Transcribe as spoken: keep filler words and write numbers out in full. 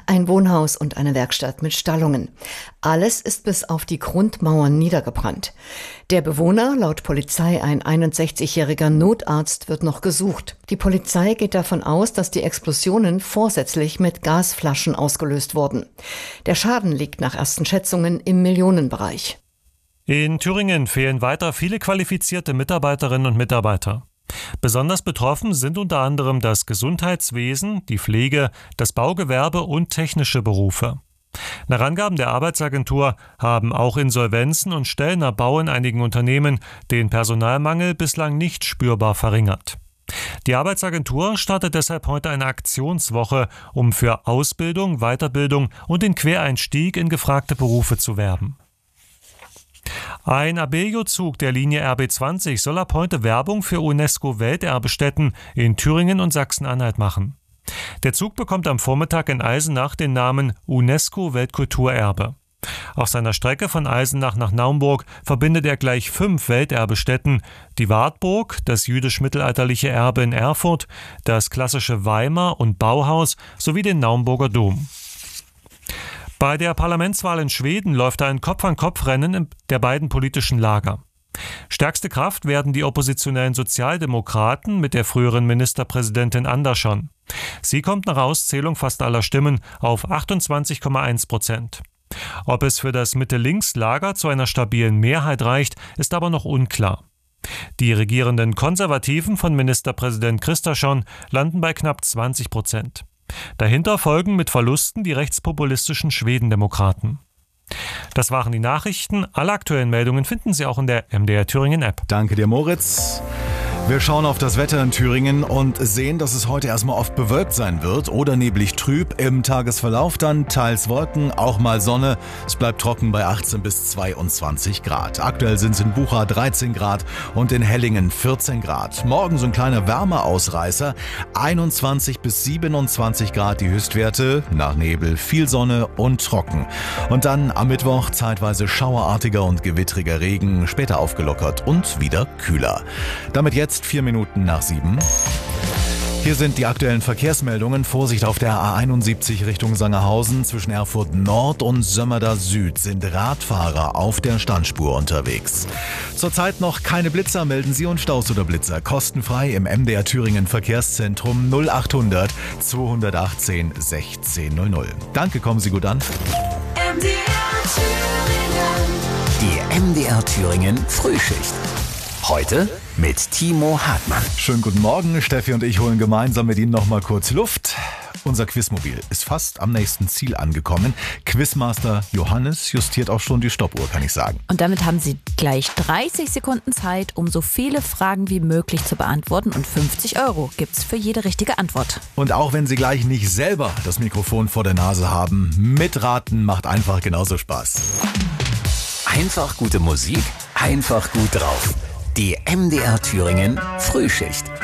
ein Wohnhaus und eine Werkstatt mit Stallungen. Alles ist bis auf die Grundmauern niedergebrannt. Der Bewohner, laut Polizei ein einundsechzigjähriger Notarzt, wird noch gesucht. Die Polizei geht davon aus, dass die Explosionen vorsätzlich mit Gasflaschen ausgelöst wurden. Der Schaden liegt nach ersten Schätzungen im Millionenbereich. In Thüringen fehlen weiter viele qualifizierte Mitarbeiterinnen und Mitarbeiter. Besonders betroffen sind unter anderem das Gesundheitswesen, die Pflege, das Baugewerbe und technische Berufe. Nach Angaben der Arbeitsagentur haben auch Insolvenzen und Stellenabbau in einigen Unternehmen den Personalmangel bislang nicht spürbar verringert. Die Arbeitsagentur startet deshalb heute eine Aktionswoche, um für Ausbildung, Weiterbildung und den Quereinstieg in gefragte Berufe zu werben. Ein Abellio-Zug der Linie R B zwanzig soll ab heute Werbung für UNESCO-Welterbestätten in Thüringen und Sachsen-Anhalt machen. Der Zug bekommt am Vormittag in Eisenach den Namen UNESCO-Weltkulturerbe. Auf seiner Strecke von Eisenach nach Naumburg verbindet er gleich fünf Welterbestätten: die Wartburg, das jüdisch-mittelalterliche Erbe in Erfurt, das klassische Weimar- und Bauhaus sowie den Naumburger Dom. Bei der Parlamentswahl in Schweden läuft ein Kopf-an-Kopf-Rennen der beiden politischen Lager. Stärkste Kraft werden die oppositionellen Sozialdemokraten mit der früheren Ministerpräsidentin Andersson. Sie kommt nach Auszählung fast aller Stimmen auf achtundzwanzig Komma eins Prozent. Ob es für das Mitte-Links-Lager zu einer stabilen Mehrheit reicht, ist aber noch unklar. Die regierenden Konservativen von Ministerpräsident Kristersson landen bei knapp zwanzig Prozent. Dahinter folgen mit Verlusten die rechtspopulistischen Schwedendemokraten. Das waren die Nachrichten. Alle aktuellen Meldungen finden Sie auch in der M D R Thüringen App. Danke dir, Moritz. Wir schauen auf das Wetter in Thüringen und sehen, dass es heute erstmal oft bewölkt sein wird oder neblig trüb. Im Tagesverlauf dann teils Wolken, auch mal Sonne. Es bleibt trocken bei achtzehn bis zweiundzwanzig Grad. Aktuell sind es in Bucha dreizehn Grad und in Hellingen vierzehn Grad. Morgen so ein kleiner Wärmeausreißer. einundzwanzig bis siebenundzwanzig Grad die Höchstwerte. Nach Nebel viel Sonne und trocken. Und dann am Mittwoch zeitweise schauerartiger und gewittriger Regen, später aufgelockert und wieder kühler. Damit jetzt vier Minuten nach sieben. Hier sind die aktuellen Verkehrsmeldungen. Vorsicht auf der A einundsiebzig Richtung Sangerhausen. Zwischen Erfurt Nord und Sömmerda Süd sind Radfahrer auf der Standspur unterwegs. Zurzeit noch keine Blitzer. Melden Sie uns Staus oder Blitzer kostenfrei im M D R Thüringen Verkehrszentrum null achthundert zweihundertachtzehn sechzehn null null. Danke, kommen Sie gut an. M D R Thüringen. Die M D R Thüringen Frühschicht. Heute mit Timo Hartmann. Schönen guten Morgen. Steffi und ich holen gemeinsam mit Ihnen noch mal kurz Luft. Unser Quizmobil ist fast am nächsten Ziel angekommen. Quizmaster Johannes justiert auch schon die Stoppuhr, kann ich sagen. Und damit haben Sie gleich dreißig Sekunden Zeit, um so viele Fragen wie möglich zu beantworten. Und fünfzig Euro gibt's für jede richtige Antwort. Und auch wenn Sie gleich nicht selber das Mikrofon vor der Nase haben, mitraten macht einfach genauso Spaß. Einfach gute Musik, einfach gut drauf. Die M D R Thüringen Frühschicht.